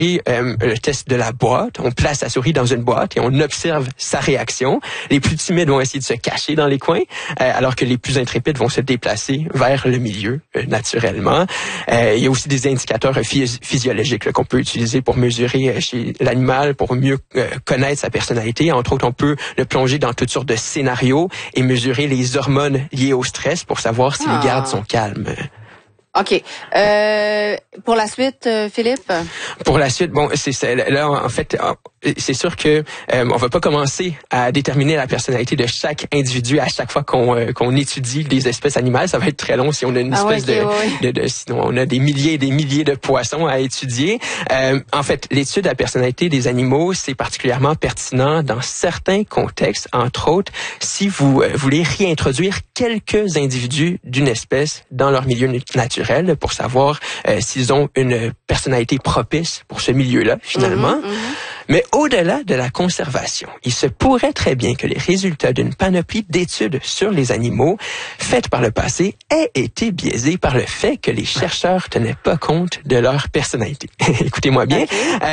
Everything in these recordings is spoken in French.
le test de la boîte. On place la souris dans une boîte et on observe sa réaction. Les plus timides vont essayer de se cacher dans les coins, alors que les plus intrépides vont se déplacer vers le milieu naturellement. Il y a aussi des indicateurs physiologiques là, qu'on peut utiliser pour mesurer chez l'animal, pour mieux connaître sa personnalité. Entre autres, on peut le plonger dans toutes sortes de scénarios et mesurer les hormones liées au stress pour savoir s'il garde son calme. OK. Pour la suite, Philippe? Pour la suite, bon, c'est là en fait, c'est sûr que on va pas commencer à déterminer la personnalité de chaque individu à chaque fois qu'on étudie les espèces animales. Ça va être très long si on a une espèce de sinon on a des milliers et des milliers de poissons à étudier. En fait, l'étude de la personnalité des animaux, c'est particulièrement pertinent dans certains contextes, entre autres si vous voulez réintroduire quelques individus d'une espèce dans leur milieu naturel pour savoir s'ils ont une personnalité propice pour ce milieu-là, finalement. Mais au-delà de la conservation, il se pourrait très bien que les résultats d'une panoplie d'études sur les animaux faites par le passé aient été biaisés par le fait que les chercheurs tenaient pas compte de leur personnalité. Écoutez-moi bien.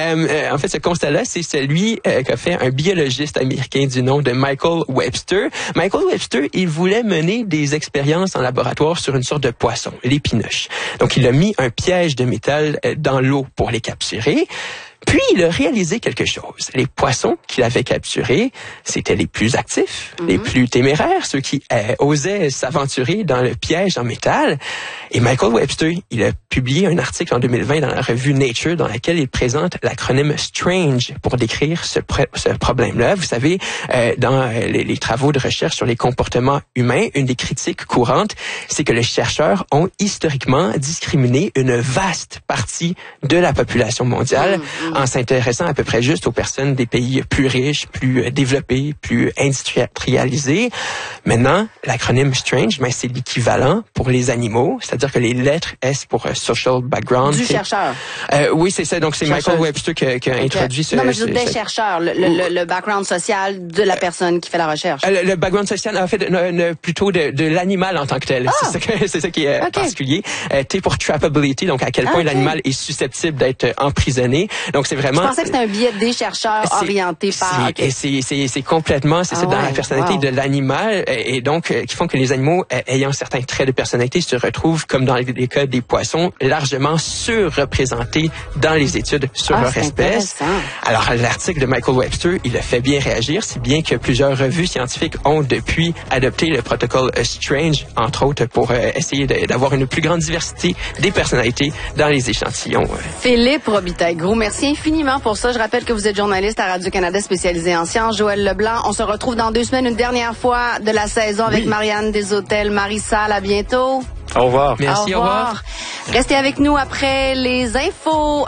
En fait, ce constat-là, c'est celui qu'a fait un biologiste américain du nom de Michael Webster. Michael Webster, il voulait mener des expériences en laboratoire sur une sorte de poisson, l'épinoche. Donc, il a mis un piège de métal dans l'eau pour les capturer. Puis, il a réalisé quelque chose. Les poissons qu'il avait capturés, c'était les plus actifs, les plus téméraires, ceux qui osaient s'aventurer dans le piège en métal. Et Michael Webster, il a publié un article en 2020 dans la revue Nature dans laquelle il présente l'acronyme STRANGE pour décrire ce problème-là. Vous savez, dans les travaux de recherche sur les comportements humains, une des critiques courantes, c'est que les chercheurs ont historiquement discriminé une vaste partie de la population mondiale en s'intéressant à peu près juste aux personnes des pays plus riches, plus développés, plus industrialisés. Maintenant, l'acronyme STRANGE, mais c'est l'équivalent pour les animaux, c'est-à-dire que les lettres S pour Social Background. Du chercheur. Oui, c'est ça. Donc, c'est Michael Webster qui a introduit ce... Non, mais je veux dire des chercheurs, le background social de la personne qui fait la recherche. Le background social, en fait, plutôt de l'animal en tant que tel. C'est ça qui est particulier. T pour trappability, donc à quel point l'animal est susceptible d'être emprisonné. Donc, c'est vraiment... Je pensais que c'était un biais des chercheurs orientés par... C'est complètement... C'est dans la personnalité de l'animal et donc qui font que les animaux ayant certains traits de personnalité se retrouvent, comme dans les cas des poissons, largement surreprésentés dans les études sur leur espèce. Alors, l'article de Michael Webster, il a fait bien réagir, si bien que plusieurs revues scientifiques ont depuis adopté le protocole STRANGE, entre autres, pour essayer d'avoir une plus grande diversité des personnalités dans les échantillons. Philippe Robitaille, gros merci infiniment pour ça. Je rappelle que vous êtes journaliste à Radio-Canada spécialisé en sciences. Joël Leblanc, on se retrouve dans 2 semaines, une dernière fois de la saison avec Marianne Deshôtels, Marie-Salle. À bientôt. Au revoir. Merci, au revoir. Restez avec nous après les infos.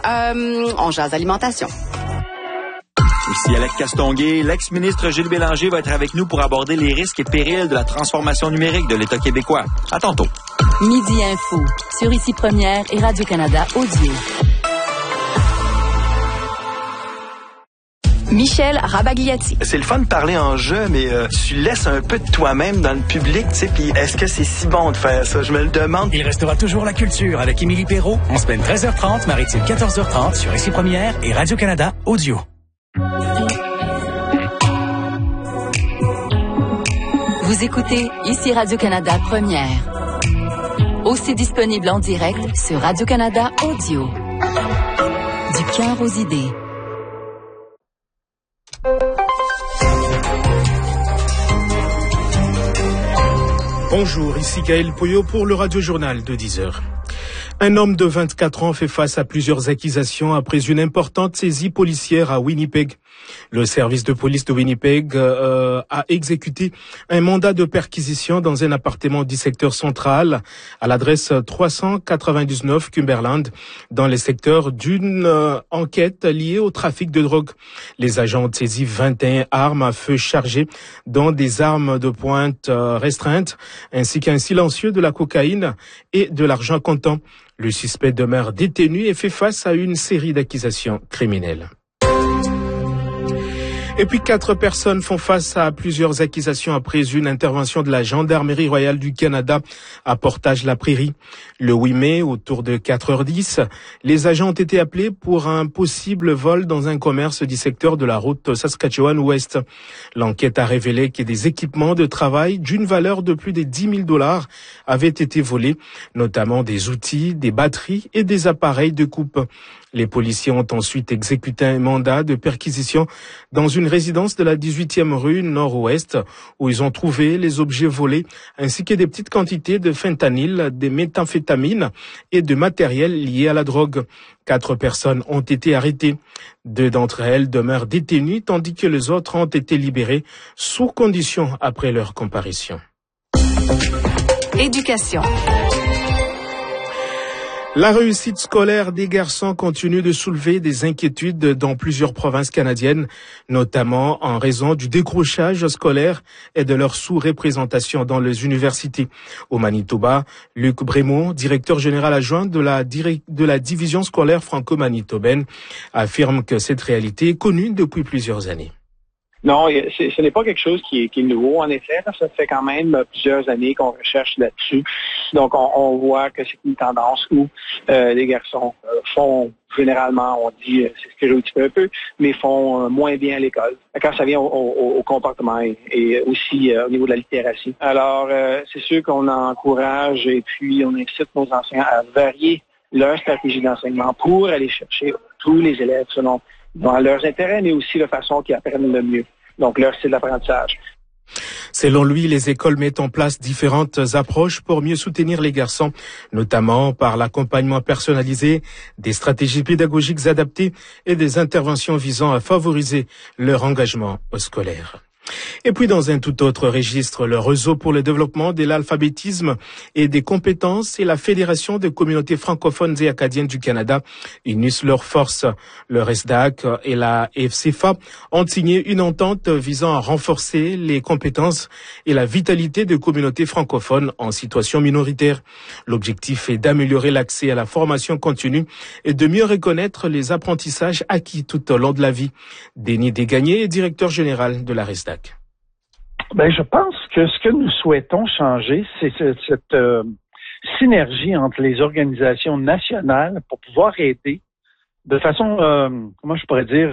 On jase alimentation. Ici Alex Castonguay, l'ex-ministre Gilles Bélanger va être avec nous pour aborder les risques et périls de la transformation numérique de l'État québécois. À tantôt. Midi Info, sur Ici Première et Radio-Canada Audio. Michel Rabagliati. C'est le fun de parler en jeu, mais tu laisses un peu de toi-même dans le public, tu sais, puis est-ce que c'est si bon de faire ça? Je me le demande. Il restera toujours la culture avec Émilie Perrault, en semaine 13h30, Maritime 14h30 sur Ici Première et Radio-Canada Audio. Vous écoutez Ici Radio-Canada Première. Aussi disponible en direct sur Radio-Canada Audio. Du cœur aux idées. Bonjour, ici Gaël Poyot pour le Radio-Journal de 10h. Un homme de 24 ans fait face à plusieurs accusations après une importante saisie policière à Winnipeg. Le service de police de Winnipeg a exécuté un mandat de perquisition dans un appartement du secteur central à l'adresse 399 Cumberland dans les secteurs d'une enquête liée au trafic de drogue. Les agents ont saisi 21 armes à feu chargées, dont des armes de pointe restreintes, ainsi qu'un silencieux, de la cocaïne et de l'argent comptant. Le suspect demeure détenu et fait face à une série d'accusations criminelles. Et puis 4 personnes font face à plusieurs accusations après une intervention de la Gendarmerie royale du Canada à Portage-la-Prairie. Le 8 mai, autour de 4h10, les agents ont été appelés pour un possible vol dans un commerce du secteur de la route Saskatchewan-Ouest. L'enquête a révélé que des équipements de travail d'une valeur de plus de $10,000 avaient été volés, notamment des outils, des batteries et des appareils de coupe. Les policiers ont ensuite exécuté un mandat de perquisition dans une résidence de la 18e rue Nord-Ouest où ils ont trouvé les objets volés ainsi que des petites quantités de fentanyl, des méthamphétamines et de matériel lié à la drogue. 4 personnes ont été arrêtées. 2 d'entre elles demeurent détenues tandis que les autres ont été libérées sous condition après leur comparution. Éducation. La réussite scolaire des garçons continue de soulever des inquiétudes dans plusieurs provinces canadiennes, notamment en raison du décrochage scolaire et de leur sous-représentation dans les universités. Au Manitoba, Luc Brémont, directeur général adjoint de la division scolaire franco-manitobaine, affirme que cette réalité est connue depuis plusieurs années. Non, ce n'est pas quelque chose qui est nouveau, en effet. Ça fait quand même plusieurs années qu'on recherche là-dessus. Donc, on voit que c'est une tendance où les garçons font, généralement, on dit, c'est stéréotypé un peu, mais font moins bien à l'école. Quand ça vient au comportement et aussi au niveau de la littératie. Alors, c'est sûr qu'on encourage et puis on incite nos enseignants à varier leur stratégie d'enseignement pour aller chercher tous les élèves selon dans leurs intérêts, mais aussi la façon qu'ils apprennent le mieux. Donc, leur style d'apprentissage. Selon lui, les écoles mettent en place différentes approches pour mieux soutenir les garçons, notamment par l'accompagnement personnalisé, des stratégies pédagogiques adaptées et des interventions visant à favoriser leur engagement scolaire. Et puis dans un tout autre registre, le réseau pour le développement de l'alphabétisme et des compétences et la Fédération des communautés francophones et acadiennes du Canada unissent leurs forces. Le RESDAC et la FCFA ont signé une entente visant à renforcer les compétences et la vitalité des communautés francophones en situation minoritaire. L'objectif est d'améliorer l'accès à la formation continue et de mieux reconnaître les apprentissages acquis tout au long de la vie. Denis Desgagnés est directeur général de la RESDAC. Je pense que ce que nous souhaitons changer, c'est cette synergie entre les organisations nationales pour pouvoir aider de façon, comment je pourrais dire,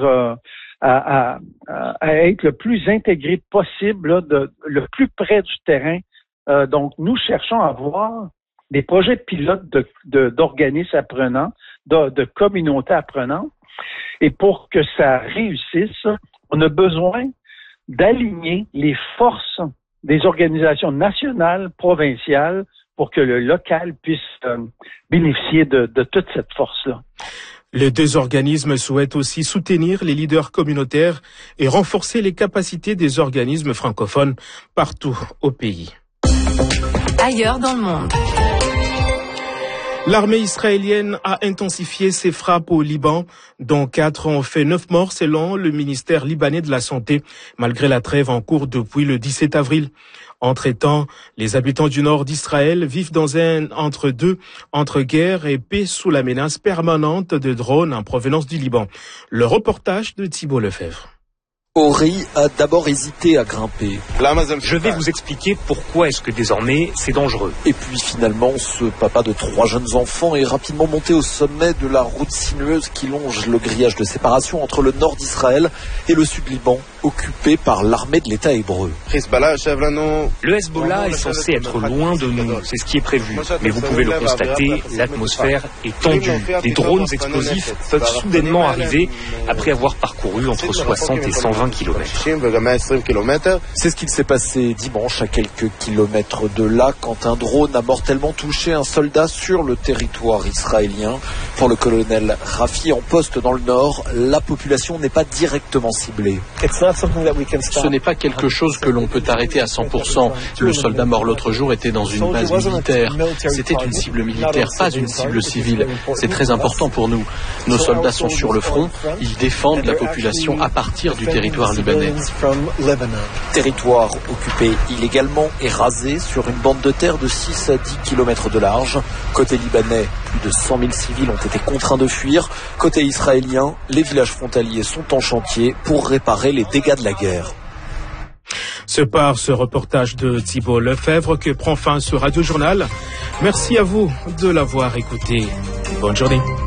à être le plus intégré possible, là, le plus près du terrain. Donc, nous cherchons à avoir des projets pilotes d'organismes apprenants, de communautés apprenantes. Et pour que ça réussisse, on a besoin d'aligner les forces des organisations nationales, provinciales, pour que le local puisse bénéficier de toute cette force-là. Les 2 organismes souhaitent aussi soutenir les leaders communautaires et renforcer les capacités des organismes francophones partout au pays. Ailleurs dans le monde. L'armée israélienne a intensifié ses frappes au Liban, dont 4 ont fait 9 morts selon le ministère libanais de la Santé, malgré la trêve en cours depuis le 17 avril. Entre-temps, les habitants du nord d'Israël vivent dans un entre-deux, entre guerre et paix sous la menace permanente de drones en provenance du Liban. Le reportage de Thibault Lefebvre. Ori a d'abord hésité à grimper. Je vais vous expliquer pourquoi est-ce que désormais c'est dangereux. Et puis finalement, ce papa de 3 jeunes enfants est rapidement monté au sommet de la route sinueuse qui longe le grillage de séparation entre le nord d'Israël et le sud Liban, occupé par l'armée de l'État hébreu. Le Hezbollah est censé être loin de nous, c'est ce qui est prévu. Mais vous pouvez le constater, l'atmosphère est tendue. Des drones explosifs peuvent soudainement arriver après avoir parcouru entre 60 et 120 km. C'est ce qu'il s'est passé dimanche à quelques kilomètres de là quand un drone a mortellement touché un soldat sur le territoire israélien. Pour le colonel Rafi en poste dans le nord, la population n'est pas directement ciblée. Ce n'est pas quelque chose que l'on peut arrêter à 100%. Le soldat mort l'autre jour était dans une base militaire. C'était une cible militaire, pas une cible civile. C'est très important pour nous. Nos soldats sont sur le front. Ils défendent la population à partir du territoire libanais. Territoire occupé illégalement et rasé sur une bande de terre de 6 à 10 km de large. Côté libanais, Plus de 100 000 civils ont été contraints de fuir. Côté israélien, les villages frontaliers sont en chantier pour réparer les dégâts de la guerre. C'est par ce reportage de Thibault Lefebvre que prend fin ce Radio Journal. Merci à vous de l'avoir écouté. Bonne journée.